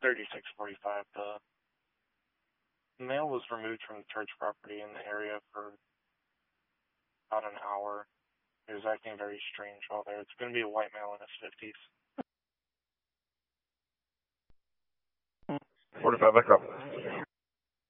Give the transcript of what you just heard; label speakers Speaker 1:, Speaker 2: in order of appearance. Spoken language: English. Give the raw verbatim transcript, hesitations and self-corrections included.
Speaker 1: thirty-six forty-five. The male was removed from the church property in the area for about an hour. He was acting very strange while there. It's going to be a white male in his fifties.
Speaker 2: forty-five, echo.